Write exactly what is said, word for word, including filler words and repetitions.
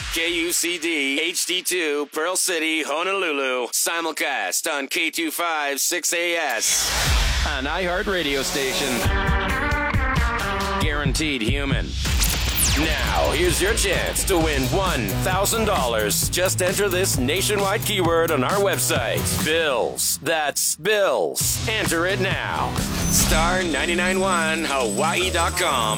K U C D, H D two, Pearl City, Honolulu. Simulcast on K two five six A S. An iHeart radio station. Guaranteed human. Now, here's your chance to win one thousand dollars. Just enter this nationwide keyword on our website. Bills. That's bills. Enter it now. star nine nine one hawaii dot com.